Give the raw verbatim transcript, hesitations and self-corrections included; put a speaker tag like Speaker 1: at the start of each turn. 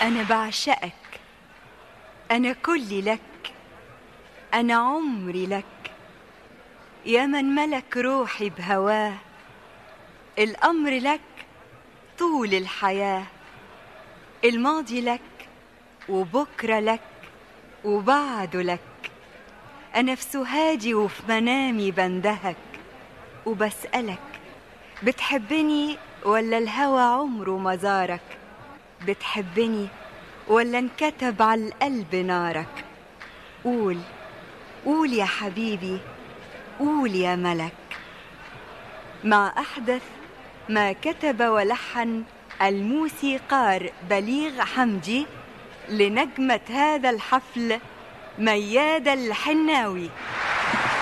Speaker 1: أنا بعشقك، أنا كلي لك، أنا عمري لك، يا من ملك روحي بهواه، الأمر لك طول الحياة، الماضي لك وبكرة لك وبعده لك. أنا في سهادي وفي منامي بندهك وبسألك، بتحبني ولا الهوى عمره ما زارك؟ بتحبني ولا انكتب على القلب نارك؟ قول قول يا حبيبي، قول يا ملك. مع أحدث ما كتب ولحن الموسيقار بليغ حمدي لنجمة هذا الحفل ميادة الحناوي.